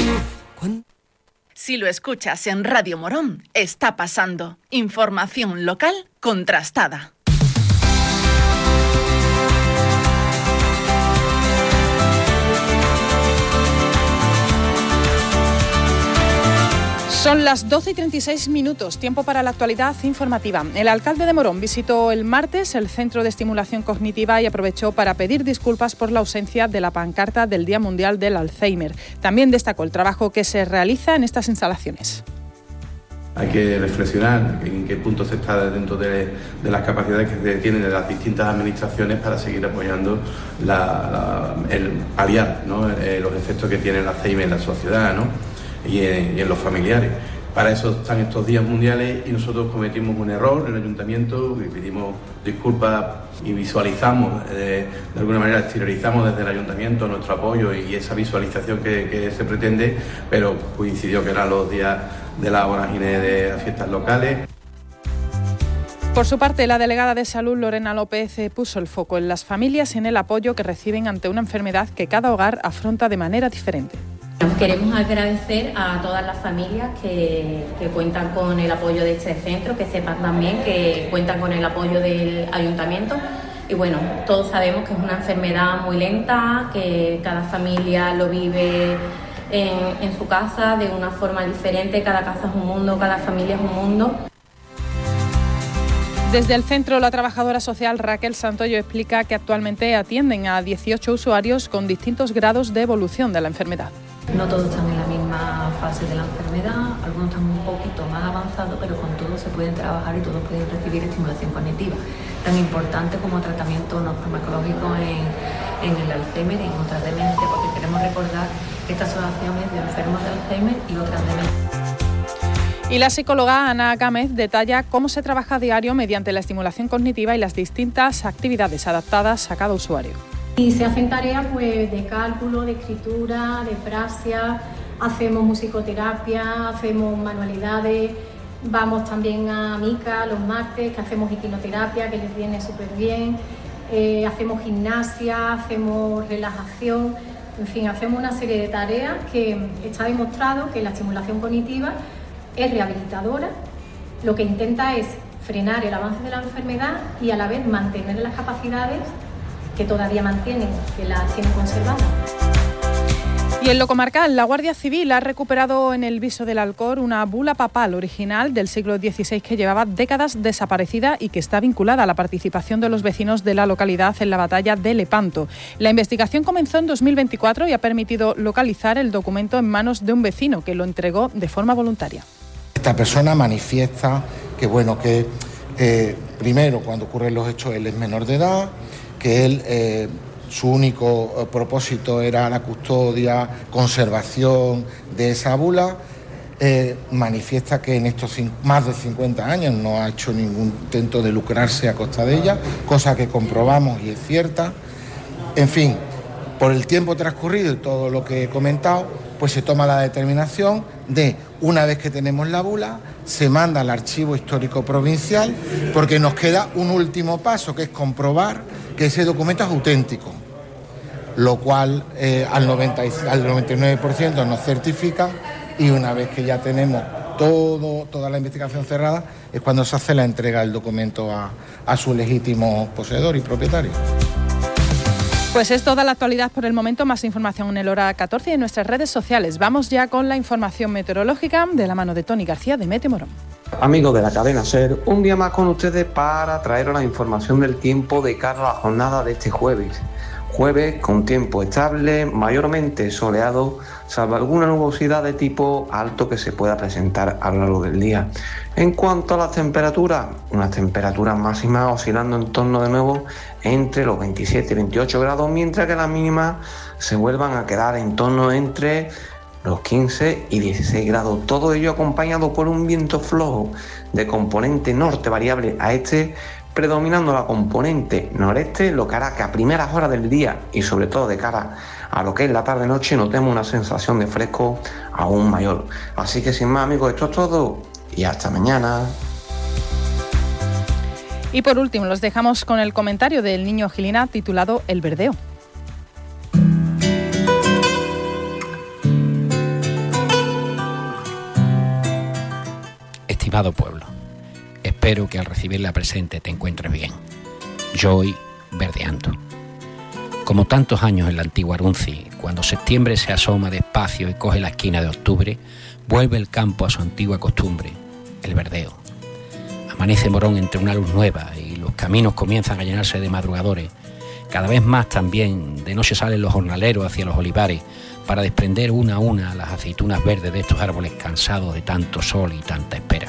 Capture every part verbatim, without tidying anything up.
Si lo escuchas en Radio Morón, está pasando. Información local contrastada. Son las doce y treinta y seis minutos, tiempo para la actualidad informativa. El alcalde de Morón visitó el martes el Centro de Estimulación Cognitiva y aprovechó para pedir disculpas por la ausencia de la pancarta del Día Mundial del Alzheimer. También destacó el trabajo que se realiza en estas instalaciones. Hay que reflexionar en qué punto se está dentro de, de las capacidades que se tienen de las distintas administraciones para seguir apoyando la, la, el paliar, ¿no? eh, los efectos que tiene el Alzheimer en la sociedad, ¿no? y, en, y en los familiares. Para eso están estos días mundiales y nosotros cometimos un error en el ayuntamiento y pedimos disculpas y visualizamos, eh, de alguna manera exteriorizamos desde el ayuntamiento nuestro apoyo y esa visualización que, que se pretende, pero coincidió que eran los días de la vorágine de las fiestas locales. Por su parte, la delegada de Salud, Lorena López, puso el foco en las familias y en el apoyo que reciben ante una enfermedad que cada hogar afronta de manera diferente. Queremos agradecer a todas las familias que, que cuentan con el apoyo de este centro, que sepan también que cuentan con el apoyo del ayuntamiento. Y bueno, todos sabemos que es una enfermedad muy lenta, que cada familia lo vive en, en su casa de una forma diferente, cada casa es un mundo, cada familia es un mundo. Desde el centro, la trabajadora social Raquel Santoyo explica que actualmente atienden a dieciocho usuarios con distintos grados de evolución de la enfermedad. No todos están en la misma fase de la enfermedad, algunos están un poquito más avanzados, pero con todos se pueden trabajar y todos pueden recibir estimulación cognitiva, tan importante como tratamiento no farmacológico en, en el Alzheimer y en otras demencias, porque queremos recordar que esta asociación es de enfermos de Alzheimer y otras demencias. Y la psicóloga Ana Gámez detalla cómo se trabaja a diario mediante la estimulación cognitiva y las distintas actividades adaptadas a cada usuario. Y se hacen tareas pues, de cálculo, de escritura, de praxia, hacemos musicoterapia, hacemos manualidades, vamos también a Mica los martes, que hacemos equinoterapia, que les viene súper bien, eh, hacemos gimnasia, hacemos relajación, en fin, hacemos una serie de tareas que está demostrado que la estimulación cognitiva es rehabilitadora, lo que intenta es frenar el avance de la enfermedad y a la vez mantener las capacidades que todavía mantienen, que las tienen conservadas. Y en lo comarcal, la Guardia Civil ha recuperado en el Viso del Alcor una bula papal original del siglo dieciséis que llevaba décadas desaparecida y que está vinculada a la participación de los vecinos de la localidad en la batalla de Lepanto. La investigación comenzó en dos mil veinticuatro y ha permitido localizar el documento en manos de un vecino que lo entregó de forma voluntaria. Esta persona manifiesta que, bueno, que eh, primero cuando ocurren los hechos él es menor de edad, que él, eh, su único eh, propósito era la custodia, conservación de esa bula, eh, manifiesta que en estos cin- más de cincuenta años no ha hecho ningún intento de lucrarse a costa de ella, cosa que comprobamos y es cierta. En fin, por el tiempo transcurrido y todo lo que he comentado, pues se toma la determinación de, una vez que tenemos la bula, se manda al Archivo Histórico Provincial, porque nos queda un último paso, que es comprobar que ese documento es auténtico, lo cual eh, al, noventa, al noventa y nueve por ciento nos certifica, y una vez que ya tenemos todo, toda la investigación cerrada, es cuando se hace la entrega del documento a, a su legítimo poseedor y propietario. Pues es toda la actualidad por el momento. Más información en el Hora catorce y en nuestras redes sociales. Vamos ya con la información meteorológica de la mano de Tony García de Meteo Morón. Amigos de la cadena SER, un día más con ustedes para traeros la información del tiempo de cara a la jornada de este jueves. Jueves con tiempo estable, mayormente soleado, salvo alguna nubosidad de tipo alto que se pueda presentar a lo largo del día. En cuanto a las temperaturas, unas temperaturas máximas oscilando en torno de nuevo entre los veintisiete y veintiocho grados, mientras que las mínimas se vuelvan a quedar en torno entre los quince y dieciséis grados. Todo ello acompañado por un viento flojo de componente norte variable a este, predominando la componente noreste, lo que hará que a primeras horas del día y sobre todo de cara a lo que es la tarde-noche notemos una sensación de fresco aún mayor. Así que sin más, amigos, esto es todo y hasta mañana. Y por último, los dejamos con el comentario del niño Gilina titulado El verdeo. estimado pueblo, espero que al recibir la presente te encuentres bien. Yo hoy verdeando. Como tantos años en la antigua Arunci, cuando septiembre se asoma despacio y coge la esquina de octubre, vuelve el campo a su antigua costumbre, el verdeo. Amanece Morón entre una luz nueva y los caminos comienzan a llenarse de madrugadores. Cada vez más también de noche salen los jornaleros hacia los olivares para desprender una a una las aceitunas verdes de estos árboles cansados de tanto sol y tanta espera.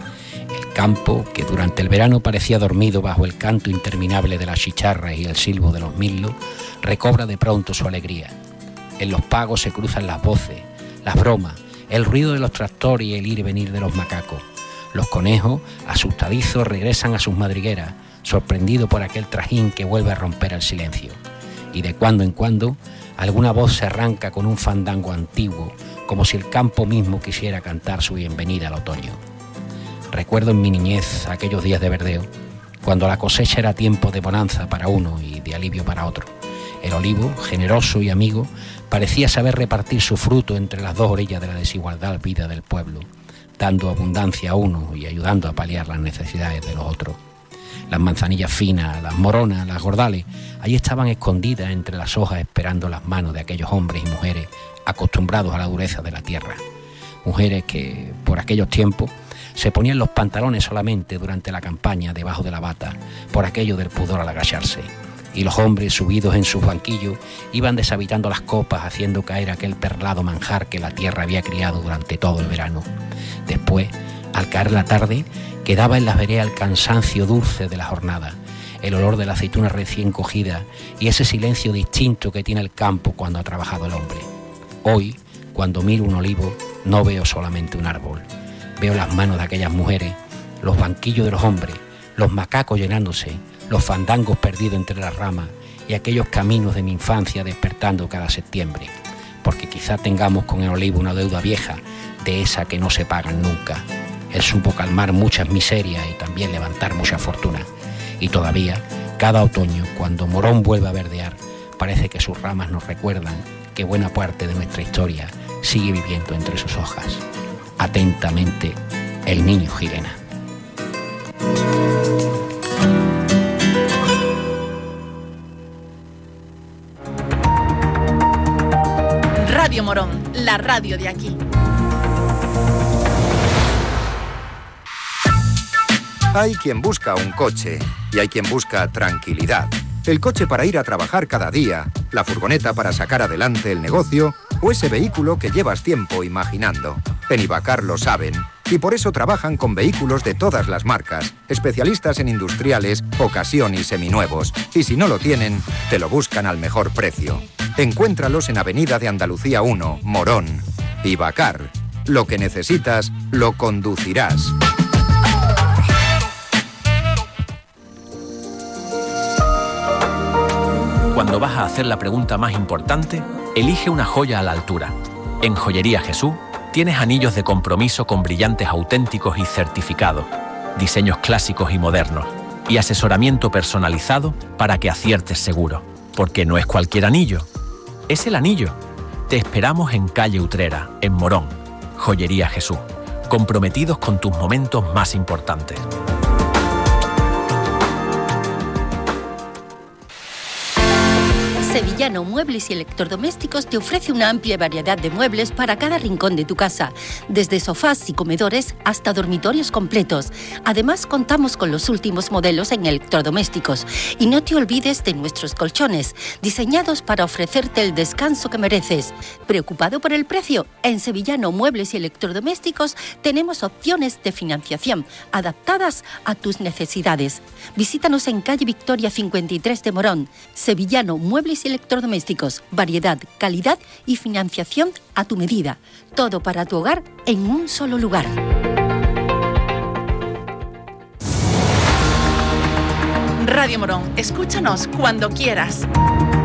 El campo, que durante el verano parecía dormido bajo el canto interminable de las chicharras y el silbo de los mirlos, recobra de pronto su alegría. En los pagos se cruzan las voces, las bromas, el ruido de los tractores y el ir y venir de los macacos. Los conejos, asustadizos, regresan a sus madrigueras, sorprendidos por aquel trajín que vuelve a romper el silencio. Y de cuando en cuando, alguna voz se arranca con un fandango antiguo, como si el campo mismo quisiera cantar su bienvenida al otoño. Recuerdo en mi niñez aquellos días de verdeo, cuando la cosecha era tiempo de bonanza para uno y de alivio para otro. El olivo, generoso y amigo, parecía saber repartir su fruto entre las dos orillas de la desigualdad vida del pueblo, dando abundancia a uno y ayudando a paliar las necesidades de los otros. Las manzanillas finas, las moronas, las gordales, ahí estaban escondidas entre las hojas esperando las manos de aquellos hombres y mujeres acostumbrados a la dureza de la tierra. Mujeres que, por aquellos tiempos, se ponían los pantalones solamente durante la campaña debajo de la bata, por aquello del pudor al agacharse. Y los hombres, subidos en sus banquillos, iban deshabitando las copas, haciendo caer aquel perlado manjar que la tierra había criado durante todo el verano. Después, al caer la tarde, quedaba en las veredas el cansancio dulce de la jornada, el olor de la aceituna recién cogida y ese silencio distinto que tiene el campo cuando ha trabajado el hombre. Hoy, cuando miro un olivo, no veo solamente un árbol. Veo las manos de aquellas mujeres, los banquillos de los hombres, los macacos llenándose, los fandangos perdidos entre las ramas y aquellos caminos de mi infancia despertando cada septiembre. Porque quizá tengamos con el olivo una deuda vieja, de esa que no se pagan nunca. Él supo calmar muchas miserias y también levantar mucha fortuna. Y todavía, cada otoño, cuando Morón vuelve a verdear, parece que sus ramas nos recuerdan que buena parte de nuestra historia sigue viviendo entre sus hojas. Atentamente, el niño Girena. Radio Morón, la radio de aquí. Hay quien busca un coche y hay quien busca tranquilidad. El coche para ir a trabajar cada día, la furgoneta para sacar adelante el negocio o ese vehículo que llevas tiempo imaginando. En Ibacar lo saben y por eso trabajan con vehículos de todas las marcas, especialistas en industriales, ocasión y seminuevos. Y si no lo tienen, te lo buscan al mejor precio. Encuéntralos en Avenida de Andalucía uno, Morón. Ibacar. Lo que necesitas, lo conducirás. Cuando vas a hacer la pregunta más importante, elige una joya a la altura. En Joyería Jesús tienes anillos de compromiso con brillantes auténticos y certificados, diseños clásicos y modernos, y asesoramiento personalizado para que aciertes seguro. Porque no es cualquier anillo, es el anillo. Te esperamos en calle Utrera, en Morón. Joyería Jesús, comprometidos con tus momentos más importantes. Sevillano Muebles y Electrodomésticos te ofrece una amplia variedad de muebles para cada rincón de tu casa, desde sofás y comedores hasta dormitorios completos. Además, contamos con los últimos modelos en electrodomésticos. Y no te olvides de nuestros colchones, diseñados para ofrecerte el descanso que mereces. ¿Preocupado por el precio? En Sevillano Muebles y Electrodomésticos tenemos opciones de financiación adaptadas a tus necesidades. Visítanos en calle Victoria cincuenta y tres de Morón. Sevillano Muebles y Electrodomésticos, variedad, calidad y financiación a tu medida. Todo para tu hogar en un solo lugar. Radio Morón, escúchanos cuando quieras.